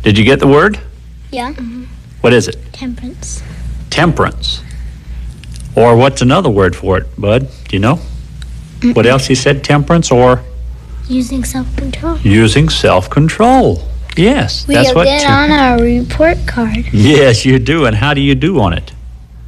Did you get the word? Yeah. What is it? Temperance. Temperance. Or what's another word for it, Bud? Do you know? What else he said? Temperance or? Using self-control. Using self-control. Yes, We that's have what. that on our report card. Yes, you do. And how do you do on it?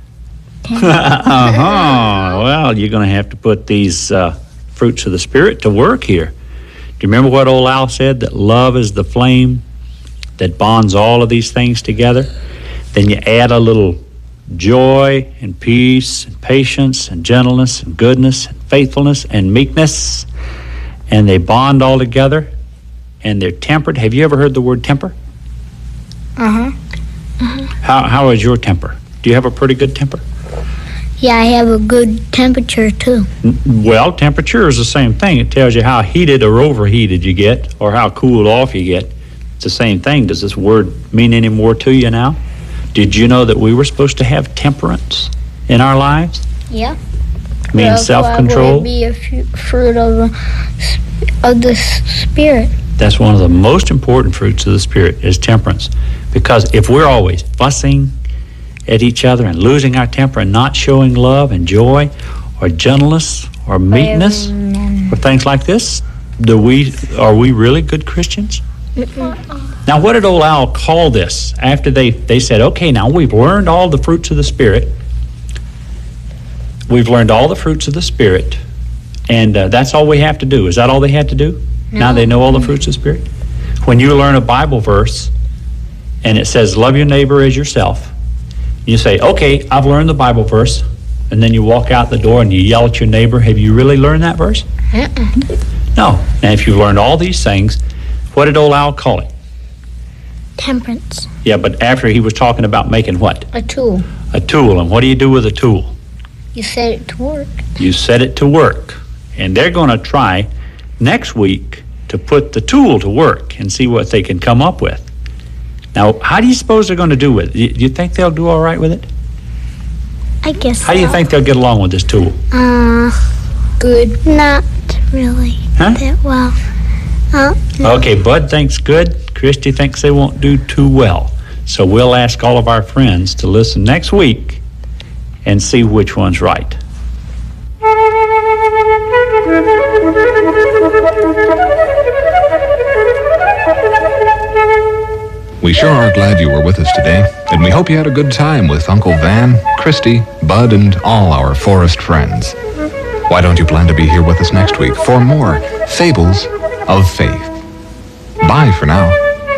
Well, you're going to have to put these fruits of the Spirit to work here. Do you remember what old Al said? That love is the flame that bonds all of these things together. Then you add a little joy and peace and patience and gentleness and goodness and faithfulness and meekness, and they bond all together, and they're tempered. Have you ever heard the word temper? How is your temper? Do you have a pretty good temper? Yeah, I have a good temperature too. Well, temperature is the same thing. It tells you how heated or overheated you get, or how cooled off you get. It's the same thing. Does this word mean any more to you now? Did you know that we were supposed to have temperance in our lives? Yeah. Means self-control. Would it be a fruit of the Spirit? That's one of the most important fruits of the Spirit is temperance. Because if we're always fussing at each other and losing our temper and not showing love and joy or gentleness or meekness or things like this, are we really good Christians? Now, what did old Al call this after they said, okay, now we've learned all the fruits of the Spirit. We've learned all the fruits of the Spirit, and that's all we have to do. Is that all they had to do? No. Now they know all the fruits of the Spirit? When you learn a Bible verse and it says, love your neighbor as yourself, you say, okay, I've learned the Bible verse, and then you walk out the door and you yell at your neighbor, have you really learned that verse? No. Now, if you've learned all these things, what did old Al call it? Temperance. Yeah, but after he was talking about making what? A tool. A tool. And what do you do with a tool? You set it to work. You set it to work. And they're going to try next week to put the tool to work and see what they can come up with. Now, how do you suppose they're going to do with it? Do you think they'll do all right with it? I guess How do you think they'll get along with this tool? Good. Not really. Huh? That well. Okay, Bud thinks good. Christy thinks they won't do too well. So we'll ask all of our friends to listen next week and see which one's right. We sure are glad you were with us today, and we hope you had a good time with Uncle Van, Christy, Bud, and all our forest friends. Why don't you plan to be here with us next week for more Fables of Faith? Bye for now.